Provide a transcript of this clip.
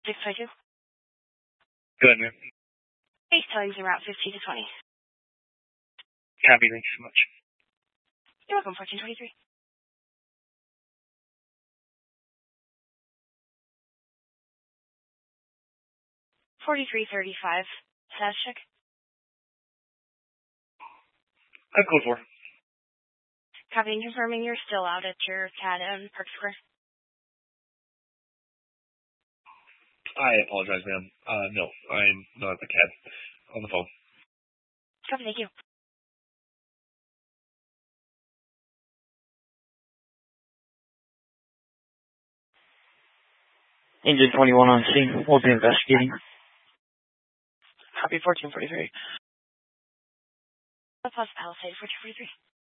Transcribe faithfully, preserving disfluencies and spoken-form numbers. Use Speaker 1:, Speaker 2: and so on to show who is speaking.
Speaker 1: six twenty-two.
Speaker 2: Good, man.
Speaker 1: Base tellings in route fifteen to twenty.
Speaker 2: Copy, thanks so much.
Speaker 1: You're welcome, fourteen twenty-three. forty-three thirty-five. Status check.
Speaker 2: I'm code four.
Speaker 1: Copy and confirming you're still out at your C A D and Park Square.
Speaker 2: I apologize, ma'am. Uh, no, I'm not at the C A D. On the phone.
Speaker 1: Copy, thank you.
Speaker 3: Engine twenty-one on scene. We'll be investigating.
Speaker 1: Copy fourteen forty-three. Pause Palisade fourteen forty-three.